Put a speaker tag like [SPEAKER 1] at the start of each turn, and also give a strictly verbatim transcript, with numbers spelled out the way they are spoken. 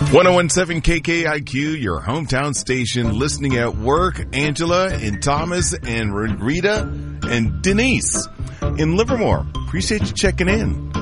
[SPEAKER 1] ten seventeen K K I Q, your hometown station, listening at work. Angela and Thomas and Rita and Denise in Livermore. Appreciate you checking in.